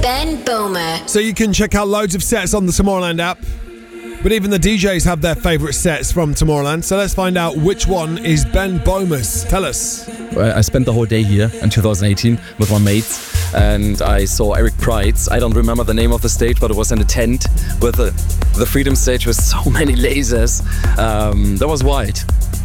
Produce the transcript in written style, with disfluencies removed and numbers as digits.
Ben Böhmer. So you can check out loads of sets on the Tomorrowland app. But even the DJs have their favourite sets from Tomorrowland. So let's find out which one is Ben Böhmer's. Tell us. I spent the whole day here in 2018 with my mates, and I saw Eric Prydz. I don't remember the name of the stage, but it was in a tent with the Freedom stage with so many lasers. That was wild.